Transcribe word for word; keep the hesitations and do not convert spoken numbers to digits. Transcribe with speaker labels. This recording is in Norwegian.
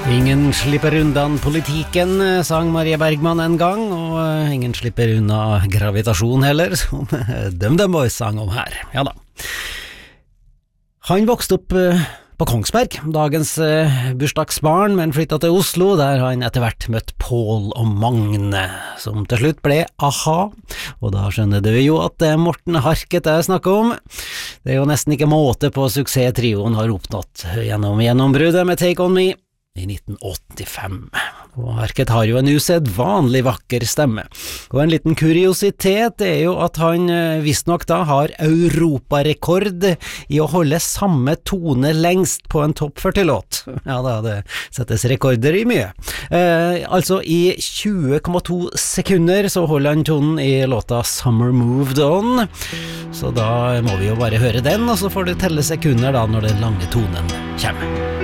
Speaker 1: Ingen slipper undan politikken, sang Marie Bergman en gang, og ingen slipper unna gravitasjon heller, som DumDum Boys sang om her. Ja da. Han vokste opp på Kongsberg, dagens bursdagsbarn, men flyttet til Oslo, der han etter hvert møtt Paul og Magne, som til slutt ble A-ha, og da skjønner du jo at det er Morten Harket jeg snakker om. Det er jo nesten ikke måte på suksess trioen har oppnått gjennom gjennombruddet med Take On Me i nitten åttifem, og Harket har jo en usedvanlig vakker stemme. Og en liten kuriositet er jo at han visstnok da har europarekord i å holde samme tone lengst på en topp førti-låt. Ja da, det settes rekorder i mye. Eh, altså i tjue komma to sekunder så holder han tonen i låta Summer Moved On, så da må vi jo bare høre den, og så får du telle sekunder da når den lange tonen kommer.